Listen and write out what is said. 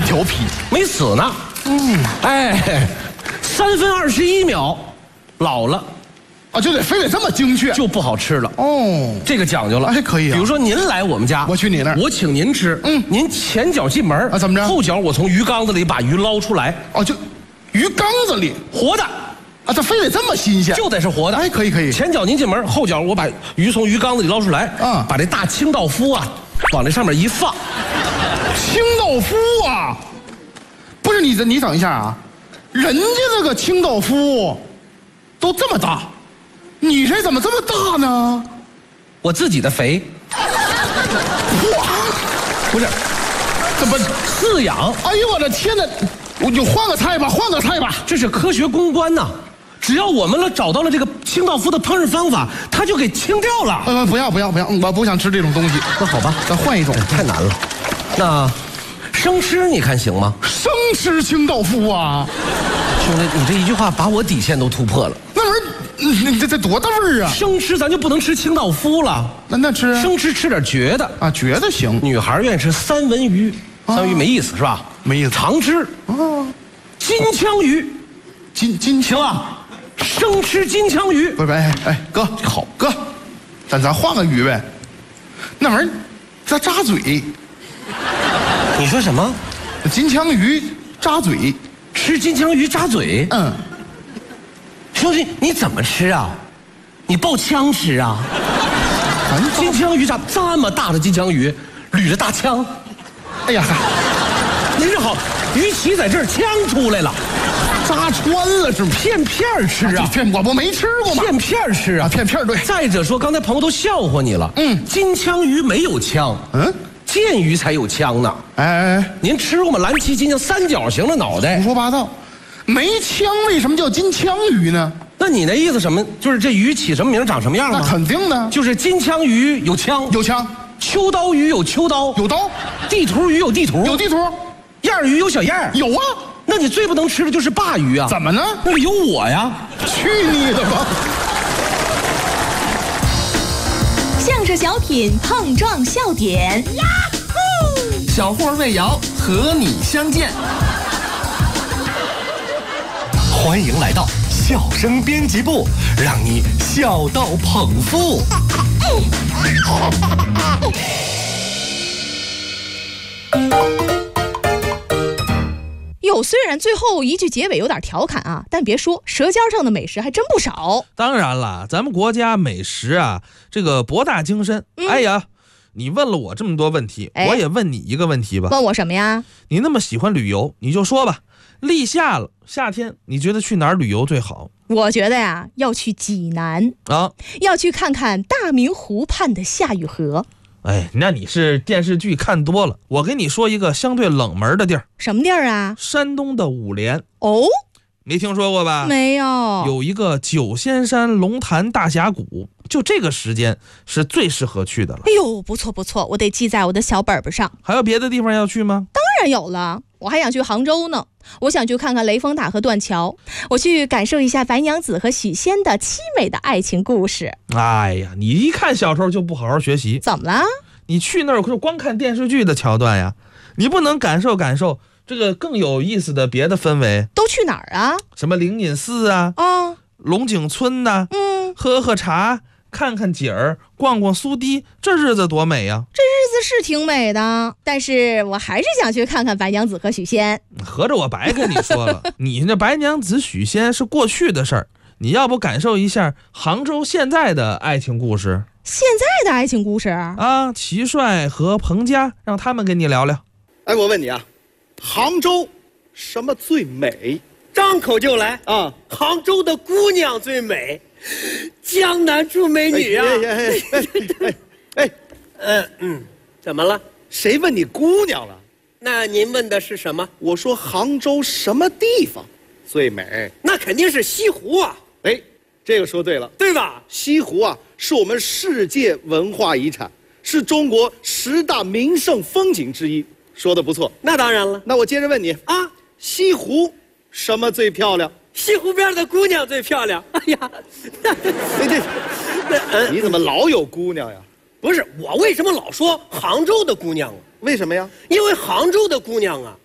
调皮， 没死呢。哎，3分21秒，老了啊，就得非得这么精确， 就不好吃了。 哦， 这个讲究了， 哎，可以啊。 比如说您来我们家， 我去你那儿， 我请您吃，您前脚进门啊，怎么着？ 后脚我从鱼缸子里把鱼捞出来。 哦，就鱼缸子里活的。 啊，它非得这么新鲜， 就得是活的。 哎，可以可以。 前脚您进门，后脚我把鱼从鱼缸子里捞出来，把这大清道夫啊往这上面一放。 清道夫啊，不是你等一下啊，人家这个清道夫都这么大，你这怎么这么大呢？ 我自己的肥。 哇，不是，怎么饲养？ 哎呦我的天哪！我就换个菜吧，换个菜吧， 这是科学公关呐！只要我们找到了这个清道夫的烹饪方法，他就给清掉了。 不要，我不想吃这种东西。 那好吧， 咱换一种。 太难了。那生吃你看行吗？ 生吃清道夫啊！ 兄弟，你这一句话把我底线都突破了。 那玩意儿，你这多大味儿啊！ 生吃咱就不能吃清道夫了。 那吃生吃点绝的啊，绝的行。 女孩愿意吃三文鱼。三文鱼没意思是吧？ 没意思。 常吃金枪鱼， 金行啊，生吃金枪鱼。 不是，哎，哥，好哥，咱换个鱼呗。那玩意儿，扎嘴。 你说什么？ 金枪鱼扎嘴， 吃金枪鱼扎嘴？兄弟，你怎么吃啊？你爆枪吃啊？金枪鱼扎这么大的金枪鱼，捋着大枪。 哎呀， 您这好，鱼鳍在这儿，枪出来了， 扎穿了是吗？ 片吃啊！ 我没吃过嘛。 片吃啊， 片对。 再者说，刚才朋友都笑话你了。金枪鱼没有枪，剑鱼才有枪呢。 哎， 您吃过吗？蓝鳍金枪三角形的脑袋， 胡说八道，没枪为什么叫金枪鱼呢？ 那你那意思什么？就是这鱼起什么名长什么样吗？ 那肯定的， 就是金枪鱼有枪，秋刀鱼有秋刀， 有刀； 地图鱼有地图， 有地图； 燕鱼有小燕， 有啊。 那你最不能吃的就是鲅鱼啊！ 怎么呢？ 那里有我呀！ 去你的吧！ 相声小品碰撞笑点，呀呼！小霍魏瑶和你相见，欢迎来到笑声编辑部，让你笑到捧腹。 虽然最后一句结尾有点调侃啊，但别说，舌尖上的美食还真不少。 当然了，咱们国家美食啊，这个博大精深。哎呀，你问了我这么多问题，我也问你一个问题吧。 问我什么呀？ 你那么喜欢旅游，你就说吧。立夏了，夏天你觉得去哪儿旅游最好？ 我觉得呀，要去济南啊， 要去看看大明湖畔的夏雨荷。 哎，那你是电视剧看多了。我给你说一个相对冷门的地儿。 什么地儿啊？ 山东的五莲。 哦， 没听说过吧？ 没有。 有一个九仙山龙潭大峡谷，就这个时间是最适合去的了。 哎呦，不错不错，我得记在我的小本本上。 还有别的地方要去吗？ 当然有了，我还想去杭州呢。我想去看看雷峰塔和断桥，我去感受一下白娘子和许仙的凄美的爱情故事。 哎呀，你一看小时候就不好好学习。 怎么了？ 你去那儿就光看电视剧的桥段呀，你不能感受这个更有意思的别的氛围。 都去哪儿啊？ 什么灵隐寺啊，龙井村呐，喝茶，看看景儿，逛逛苏堤，这日子多美呀！ 这日子是挺美的，但是我还是想去看看白娘子和许仙。 合着我白跟你说了，你那白娘子许仙是过去的事儿，你要不感受一下杭州现在的爱情故事？ 现在的爱情故事啊，齐帅和彭佳，让他们跟你聊聊。 哎，我问你啊，杭州什么最美？ 张口就来啊！ 杭州的姑娘最美，江南出美女啊！怎么了？ 谁问你姑娘了？ 那您问的是什么？ 我说杭州什么地方最美？ 那肯定是西湖啊！ 哎，这个说对了， 对吧？ 西湖啊，是我们世界文化遗产，是中国10大名胜风景之一。说的不错。 那当然了。 那我接着问你啊，西湖什么最漂亮？ 西湖边的姑娘最漂亮。哎呀， 你怎么老有姑娘呀？ 不是，我为什么老说杭州的姑娘啊？ 为什么呀？ 因为杭州的姑娘啊，